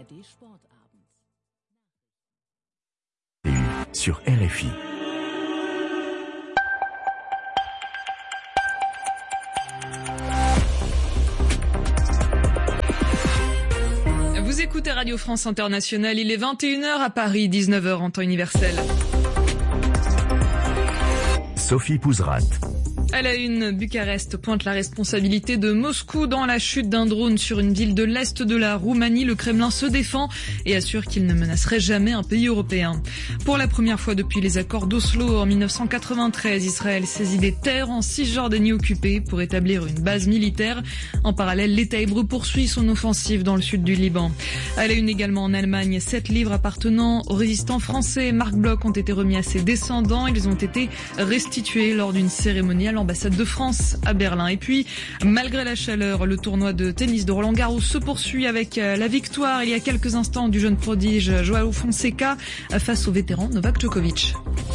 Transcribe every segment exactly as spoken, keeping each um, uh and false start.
Sur R F I. Vous écoutez Radio France Internationale, il est vingt et une heures à Paris, dix-neuf heures en temps universel. Sophie Pouzrat. À la une, Bucarest pointe la responsabilité de Moscou dans la chute d'un drone sur une ville de l'Est de la Roumanie. Le Kremlin se défend et assure qu'il ne menacerait jamais un pays européen. Pour la première fois depuis les accords d'Oslo en mille neuf cent quatre-vingt-treize, Israël saisit des terres en Cisjordanie occupée pour établir une base militaire. En parallèle, l'État hébreu poursuit son offensive dans le sud du Liban. À la une également en Allemagne, sept livres appartenant aux résistants français Marc Bloch ont été remis à ses descendants. Ils ont été restitués lors d'une cérémonie à l'ambassade de France à Berlin. Et puis, malgré la chaleur, le tournoi de tennis de Roland-Garros se poursuit avec la victoire il y a quelques instants du jeune prodige João Fonseca face au vétéran Novak Djokovic.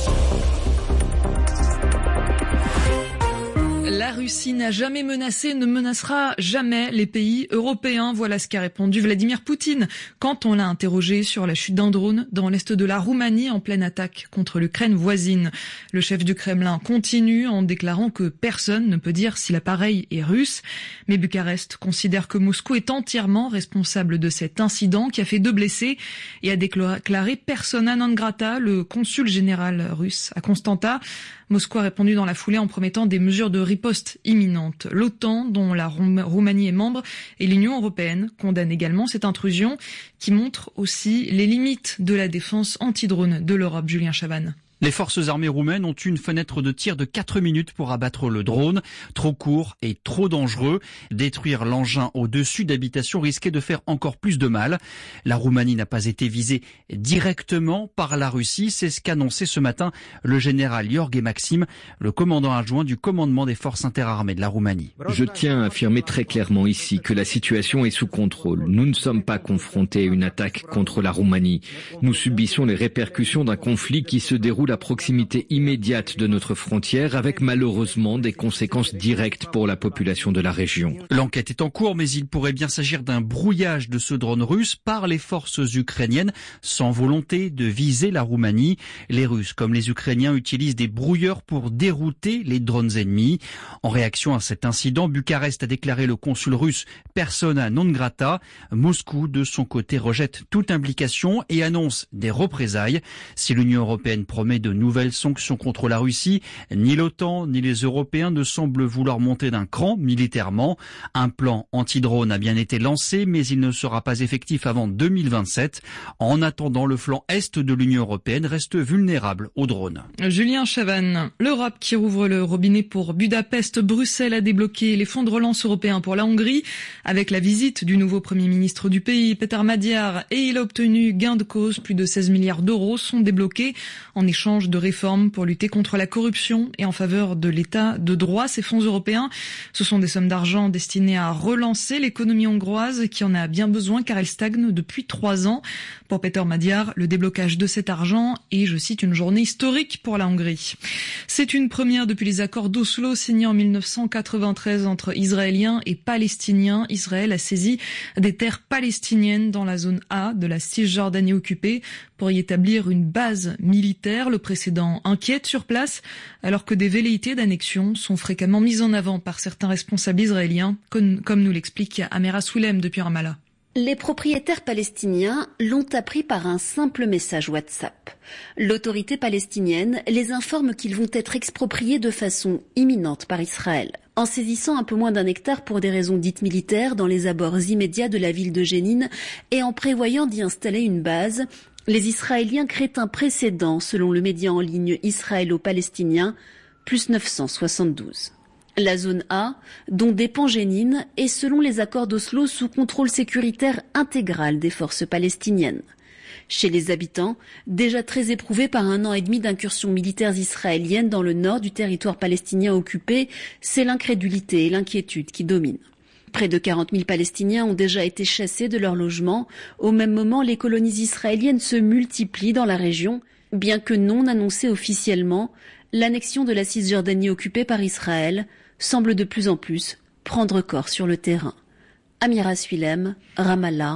La Russie n'a jamais menacé, ne menacera jamais les pays européens. Voilà ce qu'a répondu Vladimir Poutine quand on l'a interrogé sur la chute d'un drone dans l'est de la Roumanie en pleine attaque contre l'Ukraine voisine. Le chef du Kremlin continue en déclarant que personne ne peut dire si l'appareil est russe. Mais Bucarest considère que Moscou est entièrement responsable de cet incident qui a fait deux blessés et a déclaré persona non grata le consul général russe à Constanta. Moscou a répondu dans la foulée en promettant des mesures de riposte imminentes. L'OTAN, dont la Roumanie est membre, et l'Union européenne condamnent également cette intrusion qui montre aussi les limites de la défense anti-drone de l'Europe. Julien Chavannes. Les forces armées roumaines ont une fenêtre de tir de quatre minutes pour abattre le drone. Trop court et trop dangereux. Détruire l'engin au-dessus d'habitations risquait de faire encore plus de mal. La Roumanie n'a pas été visée directement par la Russie. C'est ce qu'annonçait ce matin le général Gheorghe Maxim, le commandant adjoint du commandement des forces interarmées de la Roumanie. Je tiens à affirmer très clairement ici que la situation est sous contrôle. Nous ne sommes pas confrontés à une attaque contre la Roumanie. Nous subissons les répercussions d'un conflit qui se déroule à proximité immédiate de notre frontière avec malheureusement des conséquences directes pour la population de la région. L'enquête est en cours, mais il pourrait bien s'agir d'un brouillage de ce drone russe par les forces ukrainiennes sans volonté de viser la Roumanie. Les Russes, comme les Ukrainiens, utilisent des brouilleurs pour dérouter les drones ennemis. En réaction à cet incident, Bucarest a déclaré le consul russe persona non grata. Moscou, de son côté, rejette toute implication et annonce des représailles. Si l'Union européenne promet de nouvelles sanctions contre la Russie, ni l'OTAN ni les Européens ne semblent vouloir monter d'un cran militairement. Un plan anti-drone a bien été lancé, mais il ne sera pas effectif avant deux mille vingt-sept. En attendant, le flanc est de l'Union européenne reste vulnérable aux drones. Julien Chavannes, l'Europe qui rouvre le robinet pour Budapest. Bruxelles a débloqué les fonds de relance européens pour la Hongrie avec la visite du nouveau Premier ministre du pays, Péter Magyar, et il a obtenu gain de cause. Plus de seize milliards d'euros sont débloqués en échange de réformes pour lutter contre la corruption et en faveur de l'état de droit. Ces fonds européens, ce sont des sommes d'argent destinées à relancer l'économie hongroise qui en a bien besoin car elle stagne depuis trois ans. Pour Péter Magyar, le déblocage de cet argent est, je cite, une journée historique pour la Hongrie. C'est une première depuis les accords d'Oslo signés en mille neuf cent quatre-vingt-treize entre Israéliens et Palestiniens. Israël a saisi des terres palestiniennes dans la zone A de la Cisjordanie occupée pour y établir une base militaire. Le précédent inquiète sur place, alors que des velléités d'annexion sont fréquemment mises en avant par certains responsables israéliens, comme, comme nous l'explique Amera Soulem depuis Ramallah. Les propriétaires palestiniens l'ont appris par un simple message WhatsApp. L'autorité palestinienne les informe qu'ils vont être expropriés de façon imminente par Israël. En saisissant un peu moins d'un hectare pour des raisons dites militaires dans les abords immédiats de la ville de Jénine et en prévoyant d'y installer une base, les Israéliens créent un précédent selon le média en ligne israélo-palestinien, plus neuf cent soixante-douze. La zone A, dont dépend Jénine, est selon les accords d'Oslo sous contrôle sécuritaire intégral des forces palestiniennes. Chez les habitants, déjà très éprouvés par un an et demi d'incursions militaires israéliennes dans le nord du territoire palestinien occupé, c'est l'incrédulité et l'inquiétude qui dominent. Près de quarante mille Palestiniens ont déjà été chassés de leur logement. Au même moment, les colonies israéliennes se multiplient dans la région. Bien que non annoncée officiellement, l'annexion de la Cisjordanie occupée par Israël semble de plus en plus prendre corps sur le terrain. Amira Suilem, Ramallah,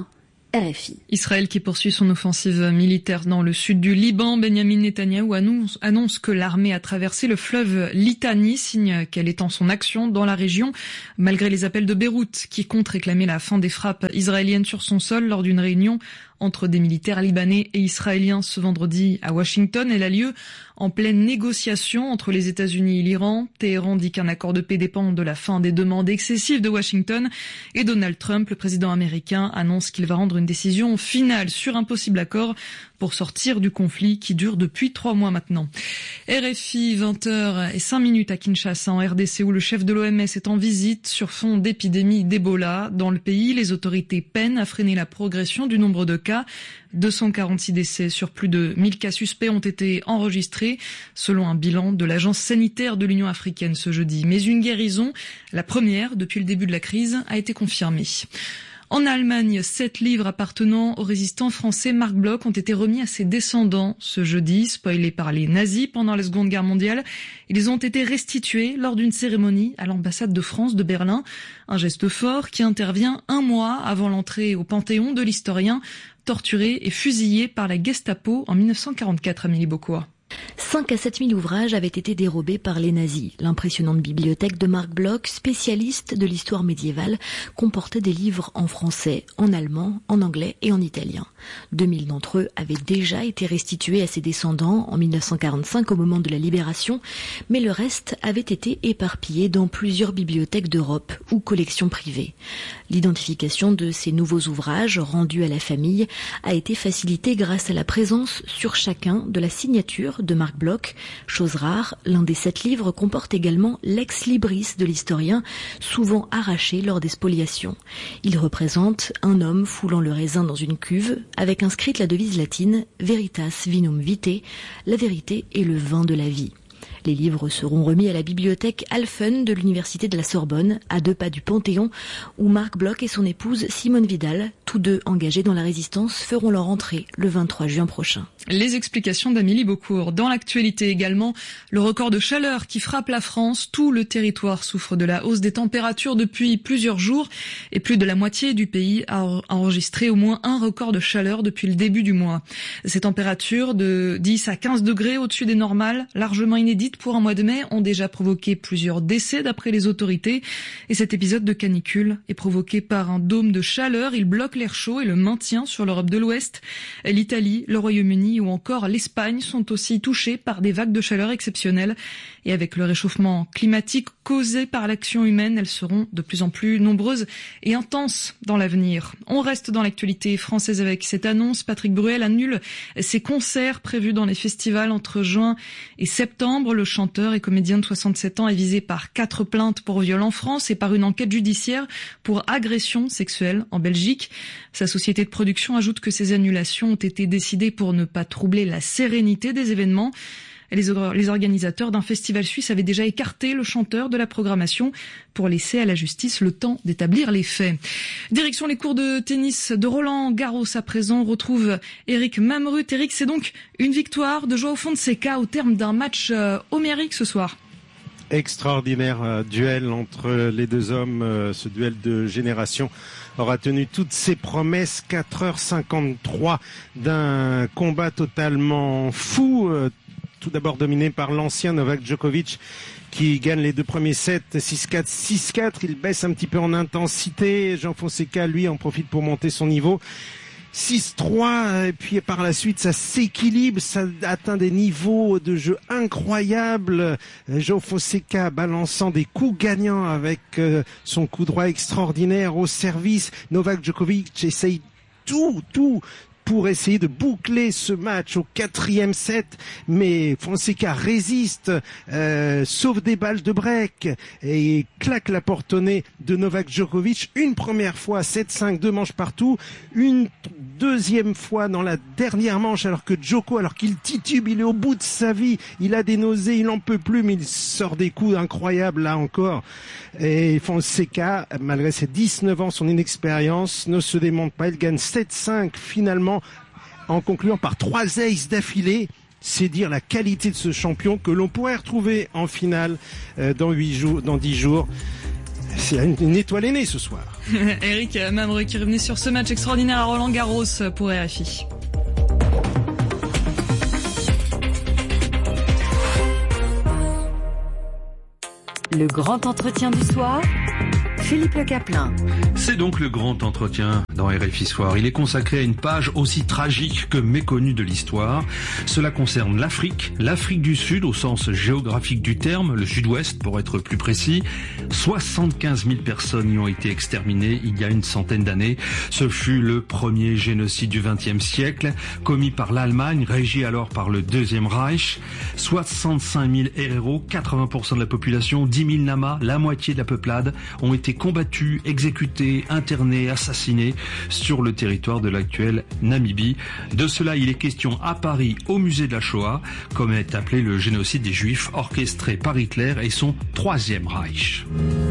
R F I. Israël qui poursuit son offensive militaire dans le sud du Liban. Benjamin Netanyahou annonce, annonce que l'armée a traversé le fleuve Litani, signe qu'elle étend son action dans la région, malgré les appels de Beyrouth qui compte réclamer la fin des frappes israéliennes sur son sol lors d'une réunion entre des militaires libanais et israéliens ce vendredi à Washington. Elle a lieu en pleine négociation entre les États-Unis et l'Iran. Téhéran dit qu'un accord de paix dépend de la fin des demandes excessives de Washington. Et Donald Trump, le président américain, annonce qu'il va rendre une décision finale sur un possible accord pour sortir du conflit qui dure depuis trois mois maintenant. R F I, vingt heures cinq minutes à Kinshasa, en R D C, où le chef de l'O M S est en visite sur fond d'épidémie d'Ebola. Dans le pays, les autorités peinent à freiner la progression du nombre de cas. deux cent quarante-six décès sur plus de mille cas suspects ont été enregistrés, selon un bilan de l'Agence sanitaire de l'Union africaine ce jeudi. Mais une guérison, la première depuis le début de la crise, a été confirmée. En Allemagne, sept livres appartenant au résistant français Marc Bloch ont été remis à ses descendants ce jeudi, spoilés par les nazis pendant la Seconde Guerre mondiale. Ils ont été restitués lors d'une cérémonie à l'ambassade de France de Berlin. Un geste fort qui intervient un mois avant l'entrée au Panthéon de l'historien, torturé et fusillé par la Gestapo en mille neuf cent quarante-quatre, Amélie Beaucourt. cinq à sept mille ouvrages avaient été dérobés par les nazis. L'impressionnante bibliothèque de Marc Bloch, spécialiste de l'histoire médiévale, comportait des livres en français, en allemand, en anglais et en italien. deux mille d'entre eux avaient déjà été restitués à ses descendants en mille neuf cent quarante-cinq au moment de la Libération, mais le reste avait été éparpillé dans plusieurs bibliothèques d'Europe ou collections privées. L'identification de ces nouveaux ouvrages rendus à la famille a été facilitée grâce à la présence sur chacun de la signature de Marc Bloch. Chose rare, l'un des sept livres comporte également l'ex-libris de l'historien, souvent arraché lors des spoliations. Il représente un homme foulant le raisin dans une cuve, avec inscrite la devise latine « Veritas vinum vitae », la vérité est le vin de la vie. Les livres seront remis à la bibliothèque Alphen de l'Université de la Sorbonne, à deux pas du Panthéon, où Marc Bloch et son épouse Simone Vidal, tous deux engagés dans la résistance, feront leur entrée le vingt-trois juin prochain. Les explications d'Amélie Beaucourt. Dans l'actualité également, le record de chaleur qui frappe la France. Tout le territoire souffre de la hausse des températures depuis plusieurs jours et plus de la moitié du pays a enregistré au moins un record de chaleur depuis le début du mois. Ces températures de dix à quinze degrés au-dessus des normales, largement inédites pour un mois de mai, ont déjà provoqué plusieurs décès d'après les autorités. Et cet épisode de canicule est provoqué par un dôme de chaleur. Il bloque l'air chaud et le maintient sur l'Europe de l'Ouest. L'Italie, le Royaume-Uni ou encore l'Espagne sont aussi touchés par des vagues de chaleur exceptionnelles. Et avec le réchauffement climatique causé par l'action humaine, elles seront de plus en plus nombreuses et intenses dans l'avenir. On reste dans l'actualité française avec cette annonce. Patrick Bruel annule ses concerts prévus dans les festivals entre juin et septembre. Le chanteur et comédien de soixante-sept ans est visé par quatre plaintes pour viol en France et par une enquête judiciaire pour agression sexuelle en Belgique. Sa société de production ajoute que ces annulations ont été décidées pour ne pas troubler la sérénité des événements. Les organisateurs d'un festival suisse avaient déjà écarté le chanteur de la programmation pour laisser à la justice le temps d'établir les faits. Direction les cours de tennis de Roland Garros à présent. On retrouve Eric Mamrut. Eric, c'est donc une victoire de João Fonseca au terme d'un match euh, homérique ce soir. Extraordinaire euh, duel entre les deux hommes, euh, ce duel de génération aura tenu toutes ses promesses. Quatre heures cinquante-trois d'un combat totalement fou, euh, tout d'abord dominé par l'ancien Novak Djokovic qui gagne les deux premiers sets, six quatre, six quatre. Il baisse un petit peu en intensité. João Fonseca, lui, en profite pour monter son niveau. six trois, et puis par la suite ça s'équilibre, ça atteint des niveaux de jeu incroyables. João Fonseca balançant des coups gagnants avec son coup droit extraordinaire au service. Novak Djokovic essaye tout, tout pour essayer de boucler ce match au quatrième set, mais Fonseca résiste, euh, sauve des balles de break et claque la porte au nez de Novak Djokovic une première fois, sept cinq, deux manches partout, une deuxième fois dans la dernière manche alors que Djoko, alors qu'il titube, il est au bout de sa vie, il a des nausées, il en peut plus, mais il sort des coups incroyables là encore. Et Fonseca, malgré ses dix-neuf ans, son inexpérience, ne se démonte pas, il gagne sept cinq finalement, en concluant par trois aces d'affilée. C'est dire la qualité de ce champion que l'on pourrait retrouver en finale euh, dans huit jours, dans dix jours. c'est une, une étoile est née ce soir. Eric Mamre qui revenait sur ce match extraordinaire à Roland-Garros pour R F I. Le grand entretien du soir, Philippe Le Caplin. C'est donc le grand entretien dans R F I Soir. Il est consacré à une page aussi tragique que méconnue de l'histoire. Cela concerne l'Afrique, l'Afrique du Sud au sens géographique du terme, le Sud-Ouest pour être plus précis. soixante-quinze mille personnes y ont été exterminées il y a une centaine d'années. Ce fut le premier génocide du vingtième siècle, commis par l'Allemagne, régie alors par le Deuxième Reich. soixante-cinq mille héros, quatre-vingts pour cent de la population, dix mille Namas, la moitié de la peuplade, ont été combattus, exécutés, internés, assassinés sur le territoire de l'actuelle Namibie. De cela, il est question à Paris, au musée de la Shoah, comme est appelé le génocide des Juifs orchestré par Hitler et son Troisième Reich.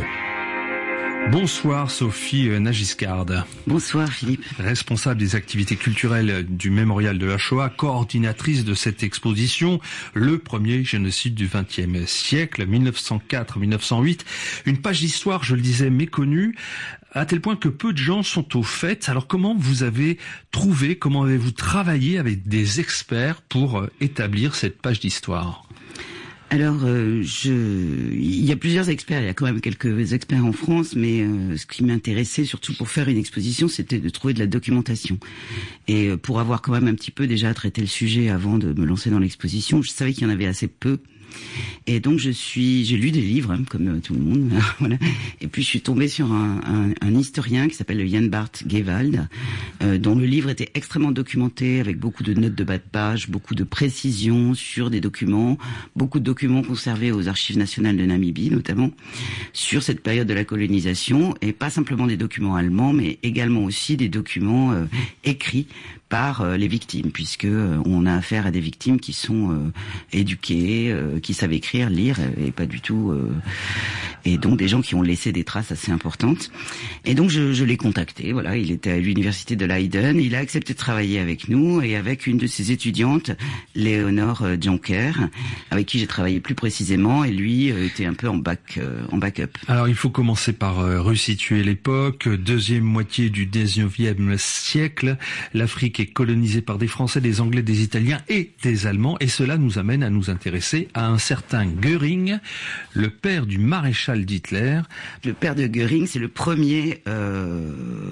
Bonsoir Sophie Nagiscard. Bonsoir Philippe. Responsable des activités culturelles du Mémorial de la Shoah, coordinatrice de cette exposition, le premier génocide du vingtième siècle, mille neuf cent quatre à mille neuf cent huit. Une page d'histoire, je le disais, méconnue, à tel point que peu de gens sont au fait. Alors comment vous avez trouvé, comment avez-vous travaillé avec des experts pour établir cette page d'histoire ? Alors, euh, je, il y a plusieurs experts, il y a quand même quelques experts en France, mais euh, ce qui m'intéressait surtout pour faire une exposition, c'était de trouver de la documentation. Et euh, pour avoir quand même un petit peu déjà traité le sujet avant de me lancer dans l'exposition, je savais qu'il y en avait assez peu. Et donc je suis, j'ai lu des livres hein, comme tout le monde, voilà. Et puis je suis tombée sur un, un, un historien qui s'appelle Jan Bart Gewald, euh, dont le livre était extrêmement documenté avec beaucoup de notes de bas de page, beaucoup de précisions sur des documents, beaucoup de documents conservés aux archives nationales de Namibie notamment sur cette période de la colonisation, et pas simplement des documents allemands, mais également aussi des documents euh, écrits par euh, les victimes, puisque euh, on a affaire à des victimes qui sont euh, éduquées, euh, qui savent écrire, lire, et pas du tout, euh, et donc des gens qui ont laissé des traces assez importantes. Et donc je, je l'ai contacté. Voilà, il était à l'université de Leiden, il a accepté de travailler avec nous et avec une de ses étudiantes, Léonore Jonker, avec qui j'ai travaillé plus précisément, et lui euh, était un peu en back, euh, en backup. Alors il faut commencer par euh, resituer l'époque, deuxième moitié du dix-neuvième siècle. L'Afrique est colonisée par des Français, des Anglais, des Italiens et des Allemands, et cela nous amène à nous intéresser à un certain Göring, le père du maréchal d'Hitler. Le père de Göring, c'est le premier euh,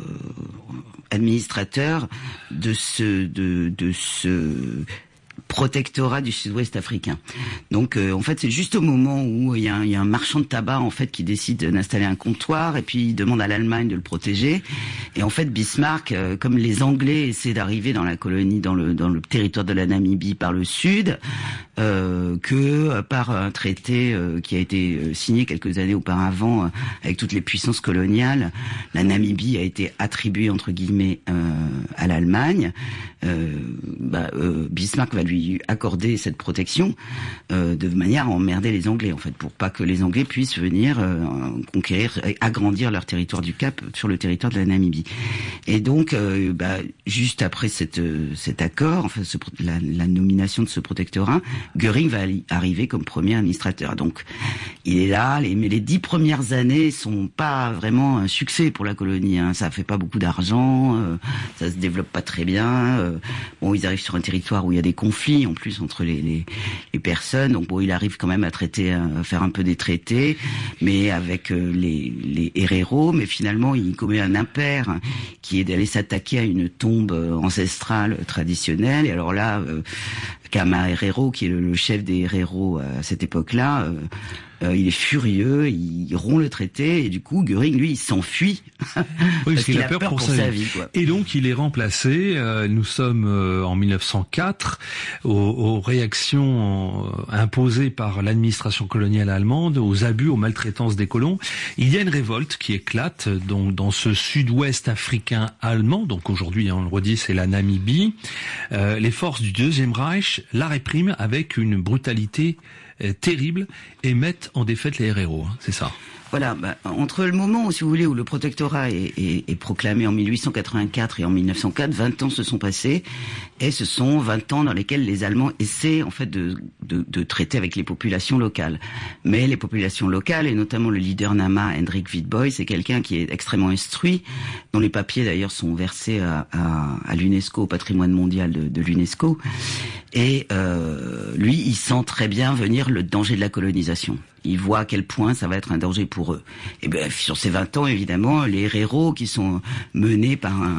administrateur de ce de de ce protectorat du sud-ouest africain. Donc euh, en fait c'est juste au moment où il y a un, il y a un marchand de tabac en fait qui décide d'installer un comptoir, et puis il demande à l'Allemagne de le protéger, et en fait Bismarck, euh, comme les Anglais essaient d'arriver dans la colonie, dans le dans le territoire de la Namibie par le sud, euh, que euh, par un traité euh, qui a été euh, signé quelques années auparavant euh, avec toutes les puissances coloniales, la Namibie a été attribuée entre guillemets euh, à l'Allemagne. Euh, bah, euh, Bismarck va lui accorder cette protection euh, de manière à emmerder les Anglais, en fait, pour pas que les Anglais puissent venir euh, conquérir, agrandir leur territoire du Cap sur le territoire de la Namibie. Et donc, euh, bah, juste après cette, cet accord, enfin, ce, la, la nomination de ce protectorat, Göring va arriver comme premier administrateur. Donc, il est là, les, mais les dix premières années sont pas vraiment un succès pour la colonie. Hein. Ça fait pas beaucoup d'argent, euh, ça se développe pas très bien. Euh, bon, ils arrivent sur un territoire où il y a des conflits en plus entre les, les, les personnes. Donc bon, il arrive quand même à traiter, à faire un peu des traités, mais avec euh, les, les héros. Mais finalement, il commet un impair qui est d'aller s'attaquer à une tombe ancestrale traditionnelle. Et alors là, euh, Kama Herero, qui est le, le chef des héros à cette époque-là, euh, Euh, il est furieux, il rompt le traité, et du coup Göring, lui, il s'enfuit oui, parce qu'il a peur, peur pour, pour sa vie. vie quoi. Et donc il est remplacé, euh, nous sommes euh, en mille neuf cent quatre, aux, aux réactions euh, imposées par l'administration coloniale allemande, aux abus, aux maltraitances des colons. Il y a une révolte qui éclate donc, dans ce sud-ouest africain allemand, donc aujourd'hui, on le redit, c'est la Namibie. Euh, les forces du Deuxième Reich la répriment avec une brutalité terrible et mettent en défaite les héros, c'est ça? Voilà, bah, entre le moment où, si vous voulez, où le protectorat est, est, est proclamé en mille huit cent quatre-vingt-quatre et en mille neuf cent quatre, vingt ans se sont passés, et ce sont vingt ans dans lesquels les Allemands essaient en fait de, de, de traiter avec les populations locales. Mais les populations locales, et notamment le leader Nama, Hendrik Witbooi, c'est quelqu'un qui est extrêmement instruit, dont les papiers d'ailleurs sont versés à, à, à l'UNESCO, au patrimoine mondial de, de l'UNESCO, et euh, lui, il sent très bien venir le danger de la colonisation. Il voit à quel point ça va être un danger pour eux. Et bien, sur ces vingt ans, évidemment, les héros qui sont menés par un